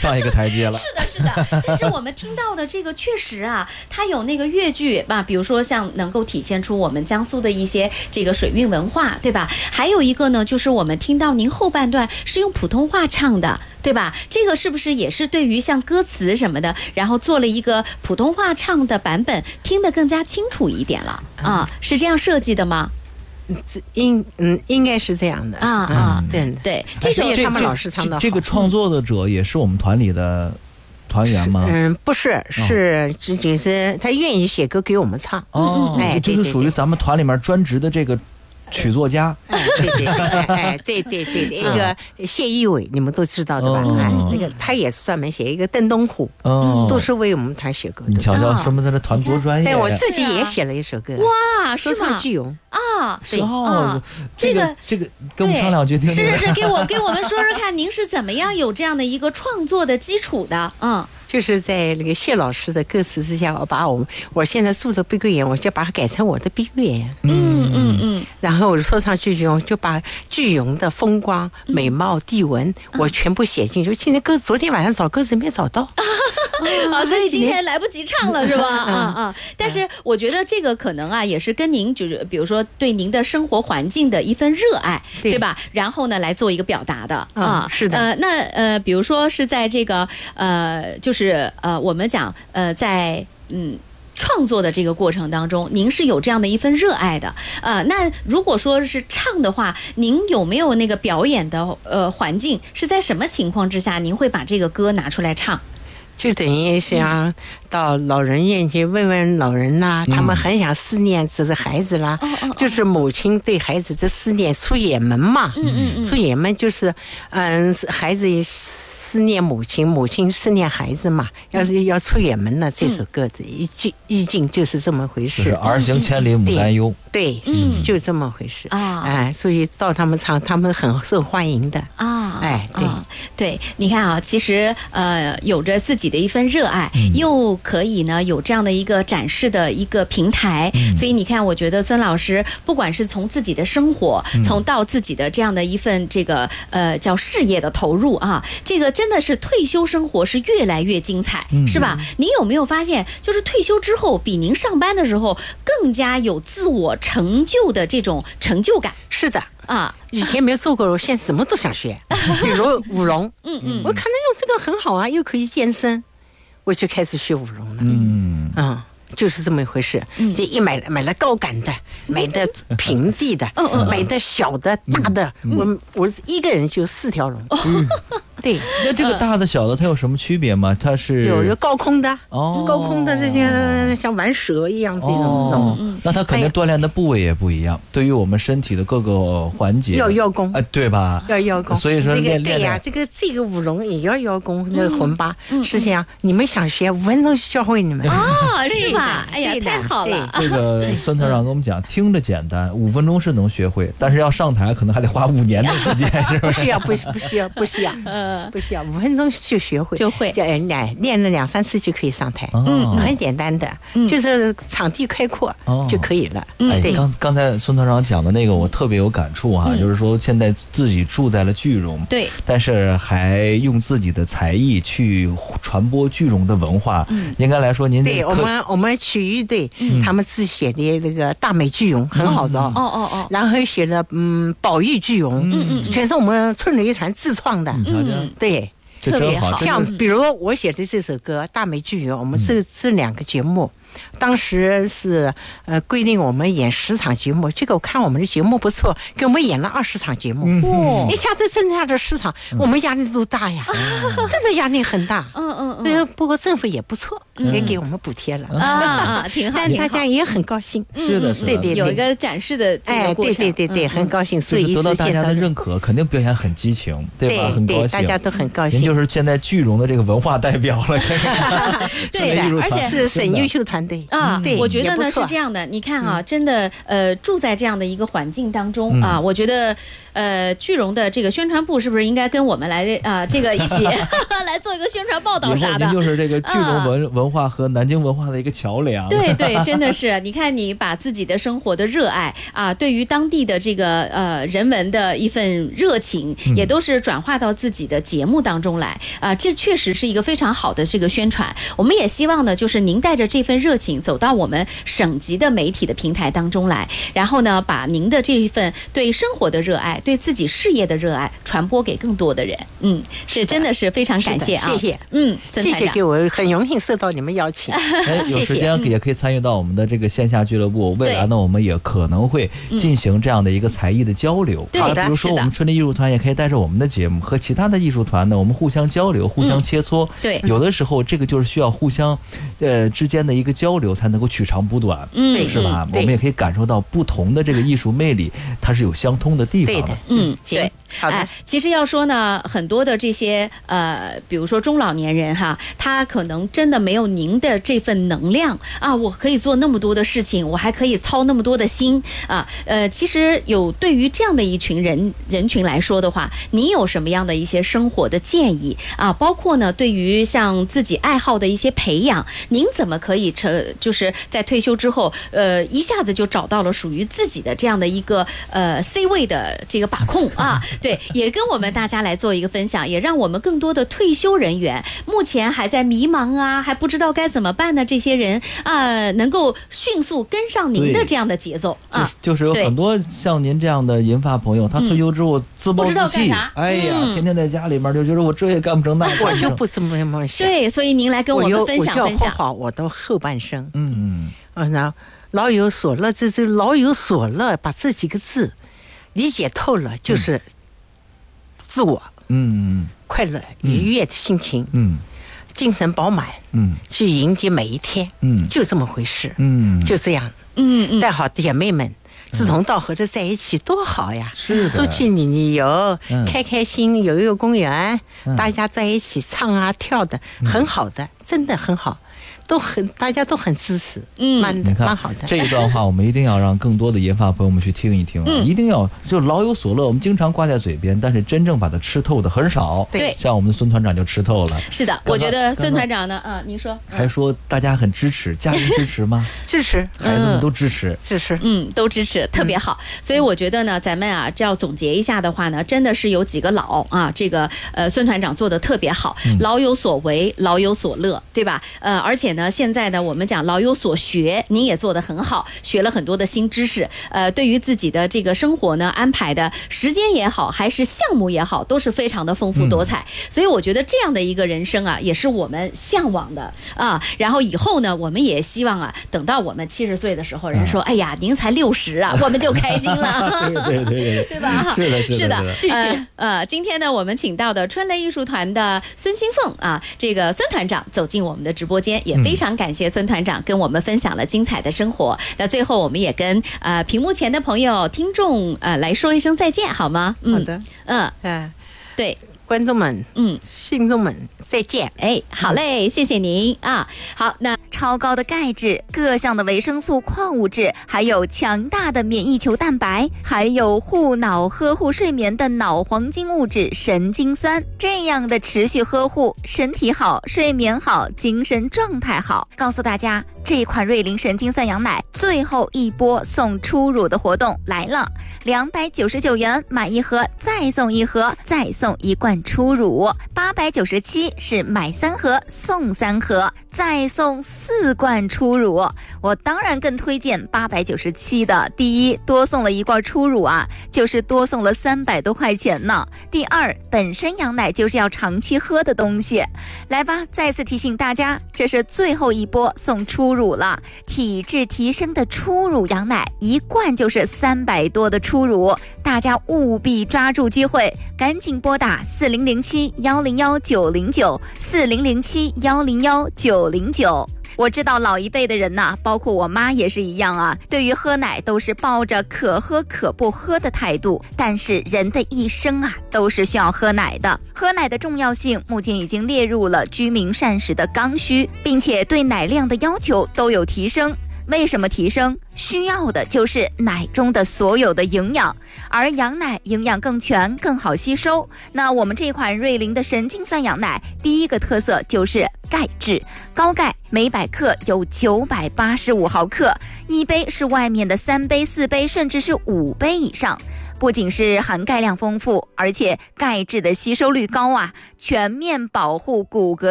上一个台阶了。 是的，是的。但是我们听到的这个确实啊，它有那个粤剧吧，比如说像能够体现出我们江苏的一些这个水韵文化，对吧？还有一个呢，就是我们听到您后半段是用普通话唱的。对吧？这个是不是也是对于像歌词什么的，然后做了一个普通话唱的版本，听得更加清楚一点了啊？是这样设计的吗？ 应该是这样的对， 这首他们老师唱的好。 这个创作者也是我们团里的团员吗？ 不是，是只是他愿意写歌给我们唱。 就是属于咱们团里面专职的这个曲作家。 对，一个谢一伟，你们都知道的吧？那个他也是专门写一个邓东虎，都是为我们团写歌的。 你瞧瞧，说明他的团多专业。 对，我自己也写了一首歌。 哇， 说唱巨勇啊！ 对这个跟我们唱两句听听。 是，给我们说说看，您是怎么样有这样的一个创作的基础的？ 就是在那个谢老师的歌词之下，我把我现在住的碧桂园，我就把它改成我的碧桂园。然后我说唱巨勇，就把巨勇的风光、美貌、地文，我全部写进去。今天昨天晚上找歌词没找到。 所以今天来不及唱了是吧？但是我觉得这个可能啊，也是跟您就是比如说对您的生活环境的一份热爱，对吧？然后呢来做一个表达的是的。 那比如说是在这个就是我们讲在创作的这个过程当中，您是有这样的一份热爱的那如果说是唱的话，您有没有那个表演的环境？是在什么情况之下您会把这个歌拿出来唱？ 就等于想到老人院去问问老人啦，他们很想思念这个孩子啦，就是母亲对孩子的思念，出远门嘛，出远门就是孩子思念母亲，母亲思念孩子嘛，要出远门了，这首歌子意境就是这么回事， 就是儿行千里母担忧。 对，就这么回事所以到他们唱，他们很受欢迎的对，你看啊，其实有着自己的一份热爱，又可以呢有这样的一个展示的一个平台，所以你看，我觉得孙老师不管是从自己的生活，从到自己的这样的一份这个叫事业的投入这个真的是退休生活是越来越精彩，是吧？您有没有发现，就是退休之后比您上班的时候更加有自我成就的这种成就感？ 是的。以前没做过，我现在什么都想学，比如舞龙。我看到用这个很好啊，又可以健身，我就开始学舞龙了。就是这么一回事。这一买了高杆的，买的平地的，买的小的、大的。我一个人就4条龙。对， 那这个大的小的它有什么区别吗？它是有高空的，高空的这些像玩蛇一样这种龙。 那它肯定锻炼的部位也不一样，对于我们身体的各个环节要邀功对吧？ 要邀功。 所以说练对呀，这个舞龙也要邀功，这个魂八是这样。你们想学5分钟教会你们是吧？哎呀，太好了！ 这个孙团长跟我们讲，听着简单，5分钟是能学会，但是要上台可能还得花5年的时间，是吧？ 不需要5分钟就学会，练了2-3次就可以上台。很简单的，就是场地开阔就可以了。对， 刚才孙团长讲的那个我特别有感触就是说现在自己住在了句容， 对， 但是还用自己的才艺去传播句容的文化。应该来说，您对我们曲艺队他们自写的那个大美句容很好的然后写了宝玉句容，全是我们村里一团自创的。对， 特别好。 像比如我写的这首歌《大美剧员》，我们这2个节目，当时是规定我们演10场节目，这个我看我们的节目不错，给我们演了20场节目。一下子增加了10场，我们压力都大呀，真的压力很大。不过政府也不错，也给我们补贴了挺好。 但大家也很高兴。 是的， 对， 有一个展示的这个过程。 对，很高兴。所以得到大家的认可，肯定表现很激情，对吧？很高兴， 大家都很高兴。 您就是现在句容的这个文化代表了。 对，而且是很优秀团队对， 我觉得呢是这样的。你看真的住在这样的一个环境当中我觉得句容的这个宣传部是不是应该跟我们来这个一起来做一个宣传报道？ 以啥的。 以后您就是这个句容文化和南京文化的一个桥梁。 对对，真的是，你看你把自己的生活的热爱啊，对于当地的这个人文的一份热情，也都是转化到自己的节目当中来啊，这确实是一个非常好的这个宣传。我们也希望呢，就是您带着这份热情走到我们省级的媒体的平台当中来，然后呢，把您的这一份对生活的热爱，对自己事业的热爱传播给更多的人。是真的是非常感谢啊， 谢谢。 孙团长， 谢谢，给我很荣幸受到你们邀请。 有时间也可以参与到我们的这个线下俱乐部，未来呢，我们也可能会进行这样的一个才艺的交流。 好的， 比如说我们春丽艺术团也可以带着我们的节目和其他的艺术团呢，我们互相交流，互相切磋。 对， 有的时候这个就是需要互相之间的一个交流，才能够取长补短，是吧？我们也可以感受到不同的这个艺术魅力，它是有相通的地方的。 对。 好的， 其实要说呢，很多的这些比如说中老年人哈，他可能真的没有您的这份能量啊，我可以做那么多的事情，我还可以操那么多的心啊。其实对于这样的一群人群来说的话，你有什么样的一些生活的建议啊？包括呢，对于像自己爱好的一些培养，您怎么可以就是在退休之后，一下子就找到了属于自己的这样的一个C 位的这个把控啊？对，也跟我们大家来做一个分享，也让我们更多的退休人员，目前还在迷茫啊，还不知道该怎么办的这些人啊，能够迅速跟上您的这样的节奏啊。 就是有很多像您这样的银发朋友，他退休之后自暴自弃，哎呀，天天在家里面就觉得我这也干不成，那也干不成， 我就不这么想。 对，所以您来跟我们分享分享。 我就活好我的后半生。然后老有所乐，这老有所乐，把这几个字理解透了，就是自我，快乐愉悦的心情，精神饱满，去迎接每一天，就这么回事，就这样，带好姐妹们，志同道合的在一起多好呀！ 是的， 出去旅游，开开心，有一个公园，大家在一起唱啊跳的，很好的，真的很好。大家都很支持，蛮好的。 这一段话我们一定要让更多的银发朋友们去听一听啊！一定要就老有所乐，我们经常挂在嘴边，但是真正把它吃透的很少。 对， 像我们的孙团长就吃透了。 是的，我觉得孙团长呢，您说， 还说大家很支持，家人支持吗？ 支持， 孩子们都支持， 都支持，特别好。所以我觉得呢，咱们啊，这要总结一下的话呢，真的是有几个老啊，这个孙团长做的特别好，老有所为，老有所乐，对吧？而且呢，现在呢，我们讲老有所学，您也做得很好，学了很多的新知识。对于自己的这个生活呢，安排的时间也好，还是项目也好，都是非常的丰富多彩。所以我觉得这样的一个人生啊，也是我们向往的啊。然后以后呢，我们也希望啊，等到我们70岁的时候，人说，哎呀，您才60啊，我们就开心了。对吧？是的。谢谢。今天呢，我们请到的春雷艺术团的孙新凤啊，这个孙团长走进我们的直播间，也非常感谢孙团长跟我们分享了精彩的生活。那最后我们也跟屏幕前的朋友听众来说一声再见，好吗？ 好的。 对， 观众们，信众们，再见。 好嘞，谢谢您啊。好，那超高的钙质、各项的维生素、矿物质，还有强大的免疫球蛋白，还有护脑、呵护睡眠的脑黄金物质神经酸，这样的持续呵护，身体好，睡眠好，精神状态好。告诉大家，这款瑞麟神经酸羊奶最后一波送初乳的活动来了，299元买一盒再送一盒，再送1罐初乳，897是买3盒送3盒，再送4罐初乳。我当然更推荐897的，第一，多送了1罐初乳啊，就是多送了300多块钱呢。第二，本身羊奶就是要长期喝的东西。来吧，再次提醒大家，这是最后一波送初乳了，体质提升的初乳羊奶，1罐就是300多的初乳，大家务必抓住机会，赶紧拨打4007-101-909，4007-101-909。我知道老一辈的人呐，包括我妈也是一样啊，对于喝奶都是抱着可喝可不喝的态度，但是人的一生啊，都是需要喝奶的。喝奶的重要性目前已经列入了居民膳食的刚需，并且对奶量的要求都有提升。 为什么提升？需要的就是奶中的所有的营养，而羊奶营养更全，更好吸收。那我们这款瑞麟的神经酸羊奶，第一个特色就是钙质，高钙，每100克有985毫克，一杯是外面的3杯、4杯，甚至是5杯以上。不仅是含钙量丰富，而且钙质的吸收率高啊，全面保护骨骼